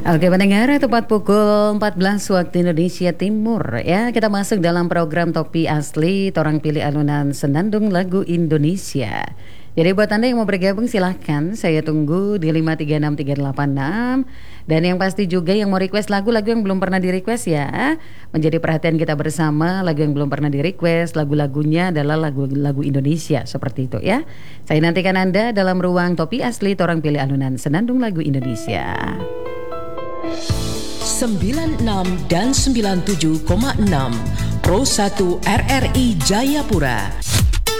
Oke pendengar, tepat pukul 14 waktu Indonesia Timur ya. Kita masuk dalam program Topi Asli, Torang Pilih Alunan Senandung Lagu Indonesia. Jadi buat Anda yang mau bergabung silahkan, saya tunggu di 5363386. Dan yang pasti juga yang mau request lagu-lagu yang belum pernah di request ya, menjadi perhatian kita bersama. Lagu yang belum pernah di request, lagu-lagunya adalah lagu-lagu Indonesia, seperti itu ya. Saya nantikan Anda dalam ruang Topi Asli, Torang Pilih Alunan Senandung Lagu Indonesia. 96 dan 97,6 Pro 1 RRI Jayapura.